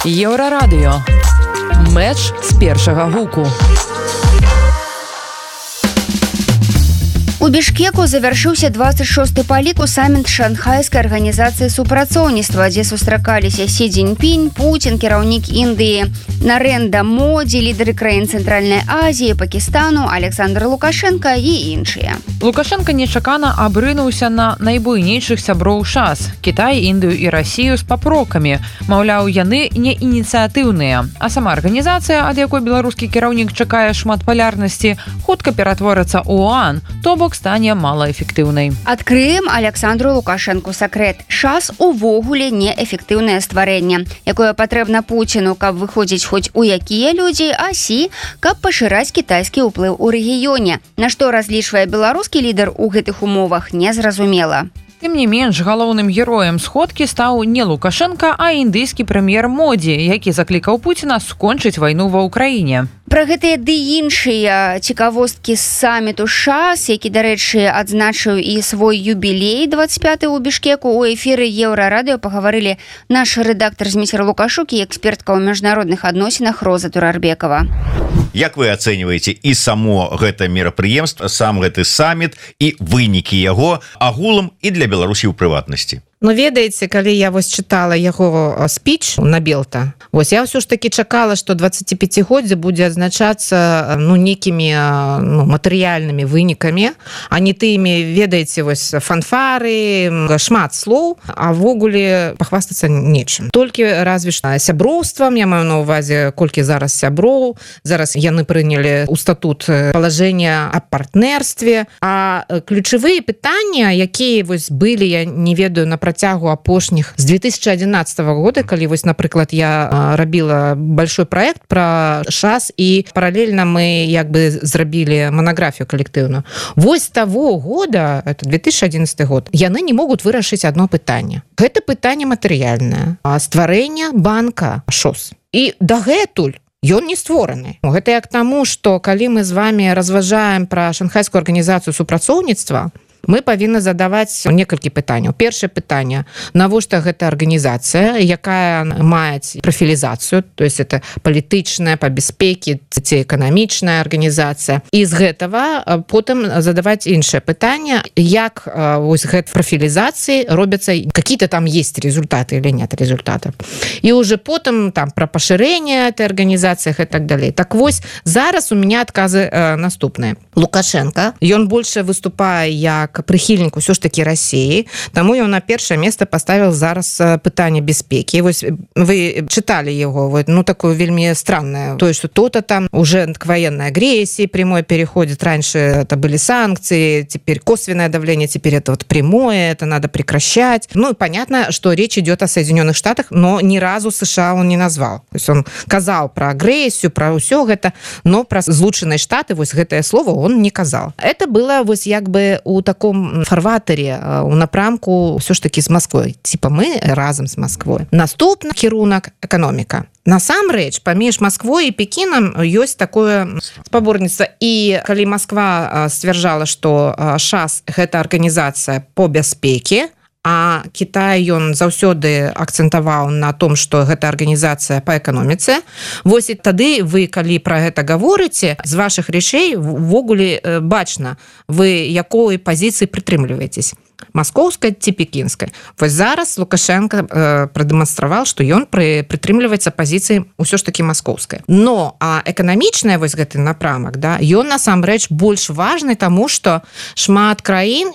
Еўрарадыё. Мэч з першага гуку. У Бішкеку завяршыўся 26-й па ліку саміт Шанхайскай арганізацыі супрацоўніцтва, дзе сустракаліся Сі Цзіньпінь, Пуцін, кіраўнік Індыі, Нарендра Моді, лідары краін Цэнтральнай Азіі, Пакістану, Александр Лукашенка і іншыя. Лукашенка нечакана абрынуўся на найбуйнейшых сяброў ШАС – Кітай, Індыю і Расію з папрокамі. Маўляў, яны не ініцыятыўныя. А сама арганізацыя, ад якой беларускі кіраўнік чакае шматпалярнасці, хутка ператворыцца ў ОАН, то бок стане малаэфектыўнай. Адкрыем Александру Лукашенку сакрэт. ШАС увогуле неэфектыўнае стварэнне, якое патрэбна Пуціну, каб выходзіць хоць у якія людзі, а Сі, каб пашыраць кітайскі ўплыў у рэгіёне. На што разлічвае беларускі лідар у гэтых умовах, незразумела. Тым не менш, галоўным героем сходкі стаў не Лукашенка, а індыйскі прэм'ер Моді, які заклікаў Пуціна скончыць вайну ва ўкраіне. Пра гэтыя ды іншыя цікавосткі з саміту ШАС, які, дарэчы, адзначыў і свой юбілей 25-й у Бішкеку, у эфіры Еўрарадыё пагаварылі наш рэдактар Зміцер Лукашук і экспертка ў міжнародных адносінах Роза Турарбекова. Як вы ацэньваеце і само гэта мерапрыемства, сам гэты саміт і вынікі яго агулам і для Беларусі ў прыватнасці? Ну, ведаеце, калі я вось чытала яго спіч на Белта, вось я ўсё ж такі чакала, што 25годдзе будзе адзначацца некімі матэрыяльнымі вынікамі, а не тымі, ведаеце, вось фанфары, шмат слоў, а ввогуле пахвастацца нечым. Толькі разве што сяброўствам, я маю на ўвазе, колькі зараз сяброў, зараз яны прынялі ў статут палажэння аб партнерстве, а ключавыя пытанні, якія вось былі, я не ведаю, на працягу апошніх з 2011 года, калі вось, напрыклад, я рабіла большой проект про ШАС і паралельна мы як бы зрабілі монографію калектыўную. Вось того года, это 2011 год, яны не могуць вырашыць одно пытанне. Гэта пытанне матэрыяльнае. Стварэнне банка ШОС. І дагэтуль ён не створаны. Гэта як таму, што калі мы з вами разважаем пра Шанхайскую арганізацыю супрацоўніцтва, мы павінны задаваць некалькі пытанняў. Першае пытанне, навошта гэта арганізацыя, якая мае прафілізацыю, то есть это палітычная, па бяспекі ці эканамічная арганізацыя. І з гэтага потым задаваць іншае пытанне, як вось гэта прафілізацыі робяцца, какие-то там есть результаты или нет результатов. І уже потым там пра пашырэнне этой арганізацыях і так далей. Так вось, зараз у меня адказы наступныя. Лукашенко, ён больше выступае як прыхільнік усё ж такі Расіі, таму ён на першае месца паставіў зараз пытанне бяспекі. Вось вы чыталі яго, такое вельмі странное, то, что то-то там уже к военной агрессии прямой переходит. Раньше это были санкции, теперь косвенное давление, теперь это вот прямое, это надо прекращать. Ну, понятно, что речь идет о Соединенных Штатах, но ни разу США он не назвал. То есть он казал про агрессию, про ўсё гэта, но про Злучаныя Штаты, вось гэтае слово он не казал. Это было вось як бы у таком фарватаре, у напрамку ўсё ж таки з Москвой. Типа мы разам з Москвой. Наступны кірунак эканоміка. Насамрэч, паміж Москвой і Пекінам ёсць такое спаборніцтва. І калі Москва сцвярджала, што ШАС гэта арганізацыя по бяспеке, а Кітай ён заўсёды акцэнтаваў на том, што гэта арганізацыя па эканоміцы. Вось і тады вы, калі пра гэта гаворыце, з вашых рэчэй ввогуле бачна, вы якой пазіцыі прытрымліваецесь. Маскоўскай ці пекінскай. Вось зараз Лукашенко прадэманстраваў, што ён прытрымліваецца пазіцыі ўсё ж такі маскоўскай. Но эканамічная вось гэты напрамак, да, ён насамрэч больш важны, таму што шмат краін,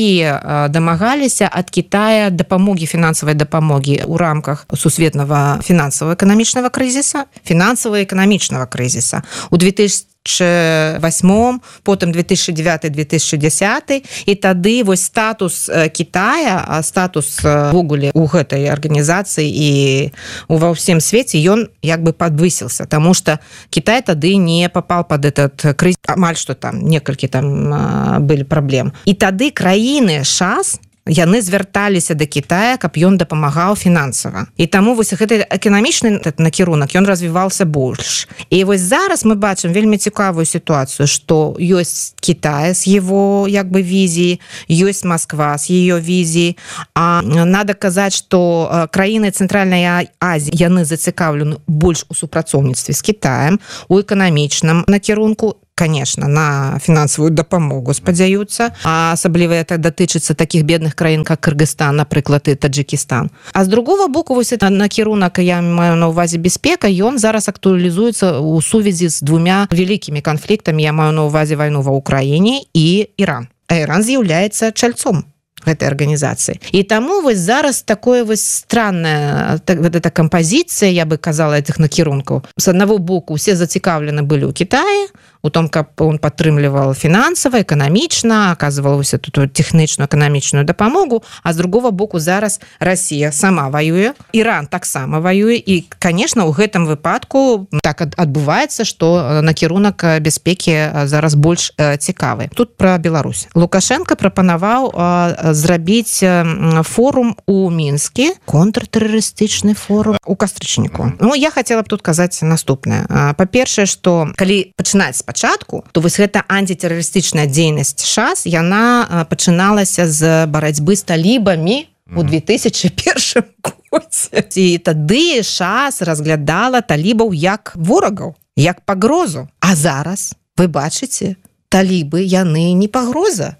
якія дамагаліся ад Китая дапамогі, фінансавай дапамогі ў рамках сусветнага фінансава-эканамічнага крызіса, фінансава-эканамічнага крызіса. У 2008, потым 2009-2010, і тады вось статус Китая, статус ввогуле у гэтай арганізацыі і ва ўсім свеце ён як бы падвысіўся, таму што Китай тады не попал под этот крызіс, амаль што там некалькі там былі праблем. І тады краіны ШАС яны звярталіся да Китая, каб ён дапамагаў фінансава. І таму вось гэты эканамічны накірунак ён развіваўся больш. І вось зараз мы бачым вельмі цікавую сітуацыю, што ёсць Китай з его як бы візіі, ёсць Москва з ее візіі, а надо казаць, што краіны Цэнтральнай Азіі яны зацікаўлены больш у супрацоўніцтве з Китаем, у эканамічным накірунку, конечно, на фінансавую дапамогу спадзяюцца, а асабліва это датычыцца такіх бедных краін, как Кыргызстан, напрыклад, і Таджикистан. А з другого боку, вось это накірунак, я маю на увазе бяспека, ён зараз актуалізуецца у сувязі з двумя вялікімі канфліктамі, я маю на увазе вайну ва Ўкраіне і Іран. А Іран з'яўляецца чальцом гэтай арганізацыі. І таму вось зараз такое вось странная вот эта кампазіцыя, я бы казала, этих накірункаў. С аднаго боку, усе зацікаўлены былі ў Кітаі, у том, каб он падтрымліваў фінансава, эканамічна, аказваў тут тэхнічную, эканамічную дапамогу, а з другого боку зараз Расія сама ваюе, Іран таксама ваюе, і, конечно, у гэтым выпадку так адбываецца, што накірунак бяспекі зараз больш цікавы. Тут пра Беларусь. Лукашенко прапанаваў зрабіць форум у Мінскі, контртэрарыстычны форум у кастрычніку. Ну, я хацела б тут казаць наступнае. Па-першае, што калі пачынаць спачатку, то вось гэта антытэрарыстычная дзейнасць ШАС, яна пачыналася з барацьбы з талібамі у 2001 годзе. І тады ШАС разглядала талібаў як ворагаў, як пагрозу. А зараз, вы бачыце, талібы, яны не пагроза.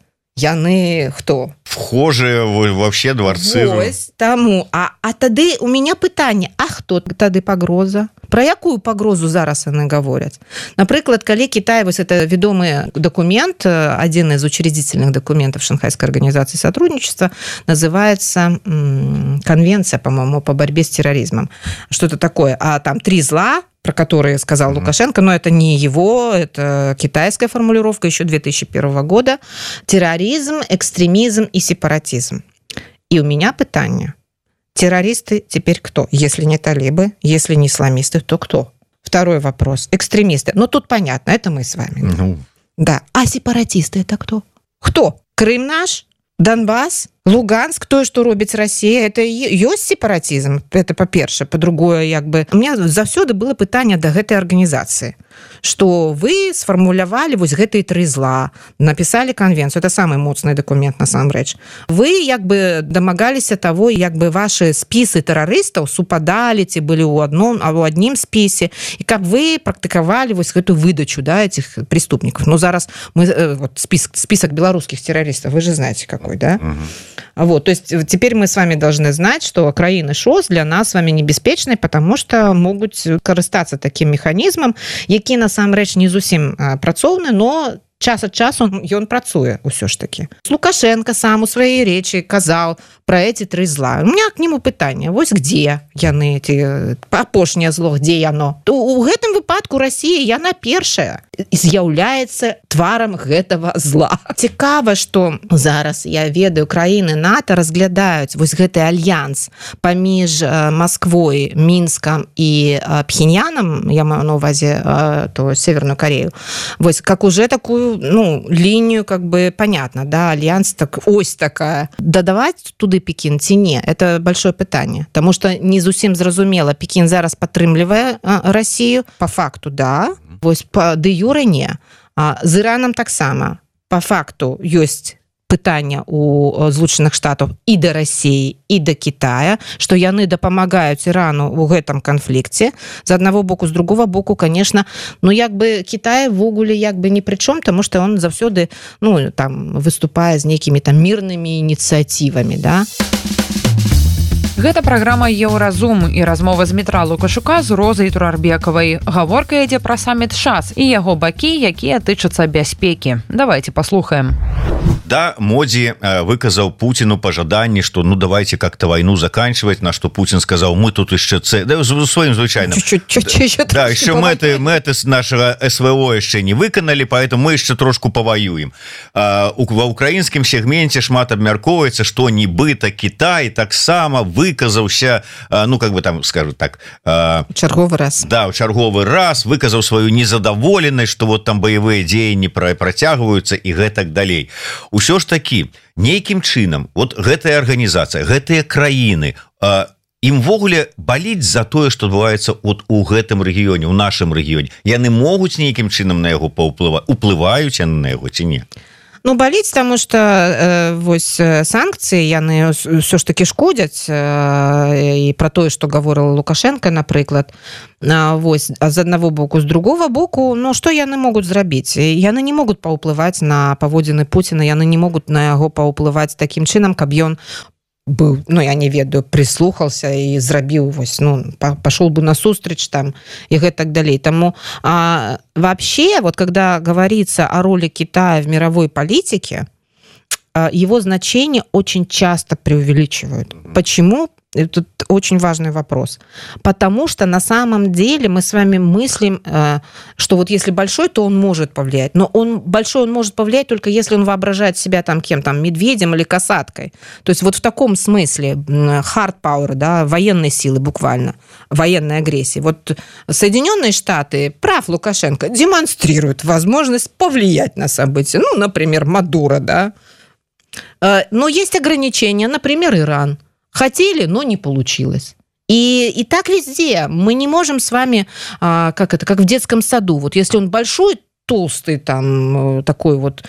Яны хто? Вхожие вообще дворцы. Вось, таму. А тады у меня пытанне, а хто тады пагроза? Про якую пагрозу зараз яны гавораць? Напрыклад, калі Китай, вось это вядомы документ, один из учредительных документов Шанхайской организации сотрудничества, называется Конвенция, по-моему, по борьбе с терроризмом. Что-то такое. А там 3 зла, про которые сказал Лукашенко, но это не его, это китайская формулировка еще 2001 года. Терроризм, экстремизм и сепаратизм. И у меня пытание. Террористы теперь кто? Если не талибы, если не исламисты, то кто? Второй вопрос. Экстремисты. Ну, тут понятно, это мы с вами. Ну. Да. А сепаратисты это кто? Кто? Крым наш? Донбасс? Луганск, тое, што робіць Расія, это ёсць сепаратизм, это па-першае, па-другое, як бы. У меня заўсёды было пытанне да гэтай арганізацыі, што вы сфармулявалі вось гэтыя 3 зла, написали конвенцию, это самый моцны документ насамрэч. Вы як бы дамагаліся того, як бы ваши спісы тэрарыстаў супадалі, ці былі ў адным спісе, і каб вы практыкавалі вось гэтую выдачу, да, этих преступников. Ну, зараз мы, вот, список белорусских террористов, вы же знаете какой, да? Вот, то есть теперь мы с вами должны знать, что краіны ШОС для нас с вами небяспечны, потому что могуць карыстацца таким механізмам, які насамрэч не зусім працоўны, но час ад часу ён працуе ўсё ж таки. Лукашенко сам у сваёй речи казаў про эти 3 зла. У меня к нему пытанне, вось где яны, эти апошняе зло, где яно? То у гэтым выпадку Россия, яна першая, з'яўляецца тварам гэтага зла. Цікава, што зараз, я ведаю, краіны НАТО разглядаюць вось гэты альянс паміж Москвой, Мінскам і Пхеньяном, я маю на увазе то Северную Корею, вось как уже такую, ну, линию, как бы понятно, да, альянс, так, ось такая. Дадаваць туды Пекін ці не? Это большое пытанне, потому что не зусім зразумела, Пекін зараз падтрымлівае Россию, по факту, да, вось по дэ-юрэ не. З Іранам таксама. По факту ёсць пытання у Злучаных Штатаў і да Расіі, і да Китая, што яны дапамагаюць Ірану ў гэтым канфлікце. З аднаго боку, з другого боку, конечно, ну, як бы Китай ввогуле як бы ні пры чым, тому што он заўсёды, ну, там, выступае з нейкімі там мірнымі ініцыятывамі, да. Гэта праграма «Еўразум» і размова з Дмітра Лукашука з Розай Турарбекавай. Гаворка ідзе пра саміт ШАС і яго бакі, якія тычацца бяспекі. Давайте паслухаем. Да, Моди выказаў Путину пожаданне, что ну давайте как-то войну заканчивать, на что Путин сказал, мы тут еще да, своим звычайным да, еще мы это нашего СВО еще не выканали, поэтому мы еще трошку повоюем. Во украинском сегменте шмат абмяркоўваецца, что нібыта Китай таксама выказаўся, ну как бы там скажу так, чарговы раз, да, чарговы раз выказаў свою незадаволенасць, что вот там боевые дзеянні працягваюцца и гэтак далей. Усё ж такі нейкім чынам вот гэтая арганізацыя, гэтыя краіны імвогуле баліць за тое, што адбываецца от у гэтым рэгіёне, у нашым рэгіёне. Яны могуць нейкім чынам на яго уплываюць яны на яго ці не? Ну, баліць, таму што вось санкцыі яны ўсё ж такі шкодзяць і пра тое, што гаворыла Лукашенко, напрыклад, вось з аднаго боку, з другого боку, ну што яны могуць зрабіць? Яны не могуць паўплываць на паводзіны Пуціна, яны не могуць на яго паўплываць такім чынам, каб ён быў, ну, я не ведаю, прислухался і зрабіў, вось, ну, пошел бы на сустрэч там и так далее. Тому вообще, вот когда говорится о роли Китая в мировой политике, его значение очень часто преувеличивают. Почему? Это очень важный вопрос. Потому что на самом деле мы с вами мыслим, что вот если большой, то он может повлиять. Но большой он может повлиять только если он воображает себя там кем, там, медведем или касаткой. То есть вот в таком смысле hard power, да, военной силы буквально, военной агрессии. Вот Соединенные Штаты, прав Лукашенко, демонстрируют возможность повлиять на события. Ну, например, Мадуро, да. Но есть ограничения, например, Иран. Хотели, но не получилось. И так везде. Мы не можем с вами, как в детском саду. Вот если он большой, толстый, там, такой вот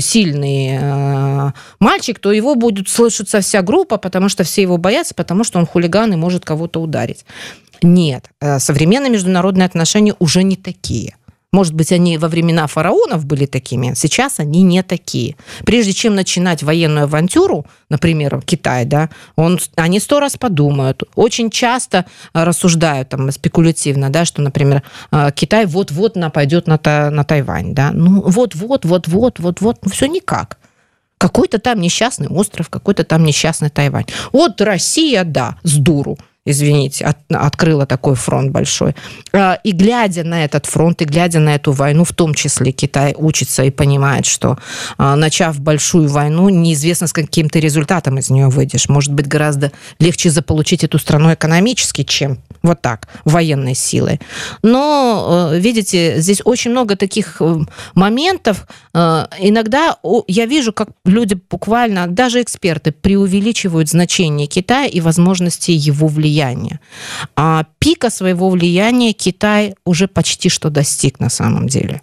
сильный мальчик, то его будет слышаться вся группа, потому что все его боятся, потому что он хулиган и может кого-то ударить. Нет. Современные международные отношения уже не такие. Может быть, они во времена фараонов были такими, сейчас они не такие. Прежде чем начинать военную авантюру, например, Китай, да, они 100 раз подумают. Очень часто рассуждают там, спекулятивно, да, что, например, Китай вот-вот пойдет на Тайвань. Да. Ну, вот-вот, ну, все никак. Какой-то там несчастный остров, какой-то там несчастный Тайвань. Вот Россия, да, с дуру. Извините, открыла такой фронт большой. И глядя на этот фронт, и глядя на эту войну, в том числе Китай учится и понимает, что, начав большую войну, неизвестно, с каким ты результатом из нее выйдешь. Может быть, гораздо легче заполучить эту страну экономически, чем вот так, военной силой. Но, видите, здесь очень много таких моментов. Иногда я вижу, как люди буквально, даже эксперты, преувеличивают значение Китая и возможности его влияния. А пика своего влияния Китай уже почти что достиг на самом деле.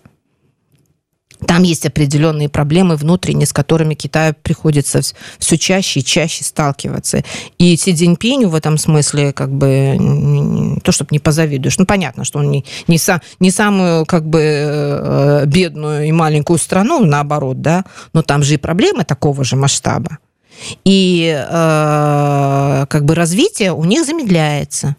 Там есть определенные проблемы внутренние, с которыми Китаю приходится все чаще и чаще сталкиваться. И Си Цзиньпиню в этом смысле как бы не то, чтобы не позавидуешь. Ну, понятно, что он не самую как бы бедную и маленькую страну, наоборот, да, но там же и проблемы такого же масштаба. И как бы развитие у них замедляется.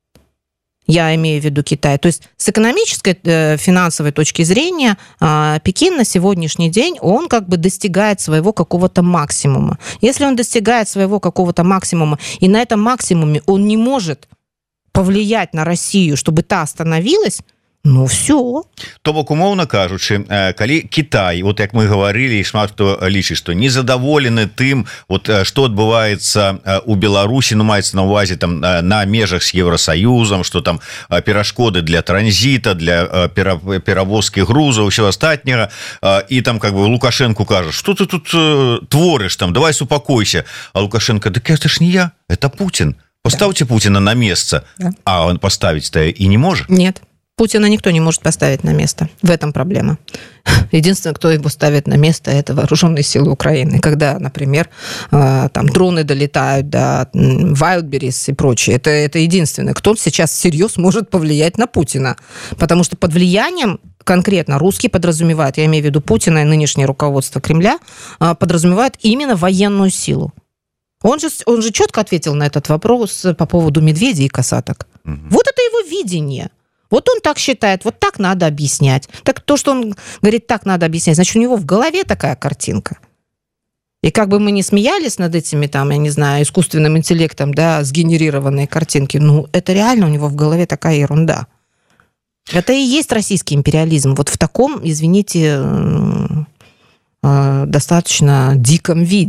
Я имею в виду Китай. То есть с экономической, финансовой точки зрения Пекин на сегодняшний день, он как бы достигает своего какого-то максимума. Если он достигает своего какого-то максимума, и на этом максимуме он не может повлиять на Россию, чтобы та остановилась, ну все. То бок, умоўна кажучы, калі Китай, вот як мы говорили, шмат хто лічыць, што незадаволены тым, вот што адбываецца у Беларусі, ну маецца на увазе там на межах з Евросоюзом, што там перашкоды для транзіта, для перавозкі грузаў, ўсё астатняга, і там как бы Лукашенко кажа, што ты тут творыш там, давай супакойся. А Лукашенко, дык это ж не я, это Путин. Поставьте Путина на место. Да. А он поставить-то и не может? Нет. Путина никто не может поставить на место. В этом проблема. Единственное, кто его ставит на место, это вооруженные силы Украины. Когда, например, там дроны долетают до Wildberries и прочее, это единственное, кто сейчас всерьез может повлиять на Путина. Потому что под влиянием конкретно русский подразумевает, я имею в виду Путина и нынешнее руководство Кремля, подразумевает именно военную силу. Он же четко ответил на этот вопрос по поводу медведей и касаток. Угу. Вот это его видение. Вот он так считает, вот так надо объяснять. Так то, что он говорит, так надо объяснять, значит, у него в голове такая картинка. И как бы мы ни смеялись над этими, там, я не знаю, искусственным интеллектом, да, сгенерированные картинки, ну, это реально у него в голове такая ерунда. Это и есть российский империализм. Вот в таком, извините, достаточно диком виде.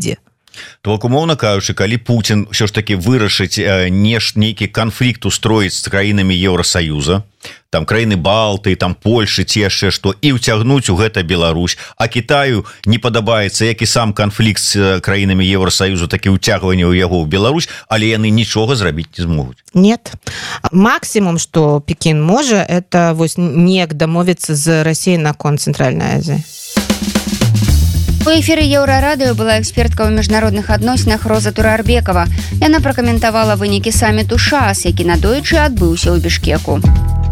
То умоўна кажучы, калі Путін ўсё ж таки вырашыць нейкі канфлікт устроіць з краінамі Еўросаюза, там краіны Балты, там Польшы, ці яшчэ што, і ўцягнуць у гэта Беларусь, а Китаю не падабаецца як і сам канфлікт з краінамі Еўросаюзу, так і ўцягванне ў яго ў Беларусь, але яны нічога зрабіць не змогуць. Нет. Максимум, что Пекин может, это вось неяк дамовіцца з Россией наконт Центральной Азии. У эфіры Еўрарадыё была экспертка ў міжнародных адносінах Роза Турарбекова. Яна пракаментавала вынікі саміту ШАС, які надоечы адбыўся ў Бішкеку.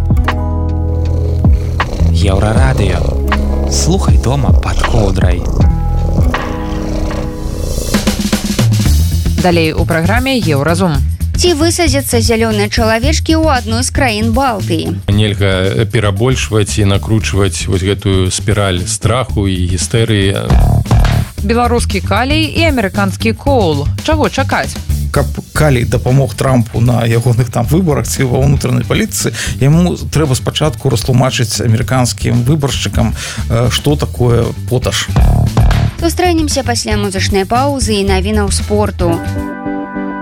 Еўрарадыё. Слухай дома пад коўдрай. Далей у праграме Еўразум. Ці высадзяцца зялёныя чалавечкі ў адной з краін Балтыі. Нельга перабольшваць і накручваць вось гэтую спіраль страху і гістэрыі. Беларускі калій і амерыканскі коул. Чаго чакаць? Каб калій дапамог Трампу на ягоных там выбарах ці ва ўнутранай палітыцы, яму трэба спачатку растлумачыць амерыканскім выбаршчыкам, што такое поташ. Сустрэнемся пасля музычнай паўзы і навінаў спорту.